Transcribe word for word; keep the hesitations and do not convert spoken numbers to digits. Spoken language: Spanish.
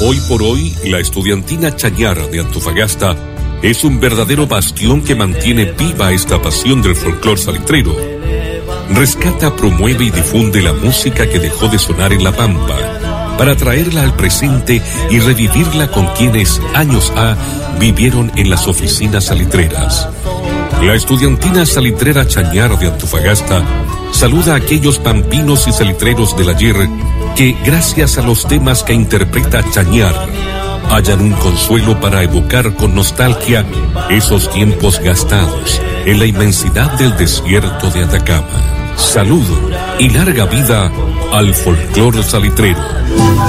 Hoy por hoy, la estudiantina Chañar de Antofagasta es un verdadero bastión que mantiene viva esta pasión del folclor salitrero. Rescata, promueve y difunde la música que dejó de sonar en La Pampa, para traerla al presente y revivirla con quienes, años ha, vivieron en las oficinas salitreras. La estudiantina salitrera Chañar de Antofagasta saluda a aquellos pampinos y salitreros del ayer que, gracias a los temas que interpreta Chañar, hallan un consuelo para evocar con nostalgia esos tiempos gastados en la inmensidad del desierto de Atacama. Salud y larga vida al folclor salitrero.